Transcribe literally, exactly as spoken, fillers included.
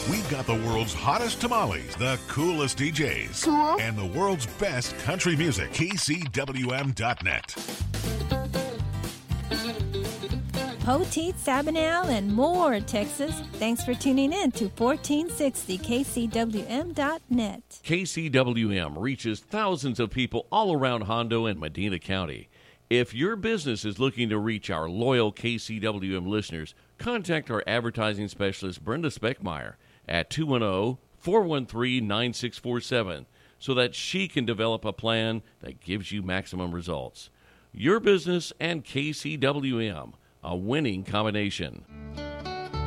We've got the world's hottest tamales, the coolest D Js, Cool. and the world's best country music. K C W M dot net. Poteet, Sabinal, and more, Texas. Thanks for tuning in to fourteen sixty K C W M dot net. K C W M reaches thousands of people all around Hondo and Medina County. If your business is looking to reach our loyal K C W M listeners, contact our advertising specialist, Brenda Speckmeyer, at two one zero, four one three, nine six four seven so that she can develop a plan that gives you maximum results. Your business and K C W M, a winning combination.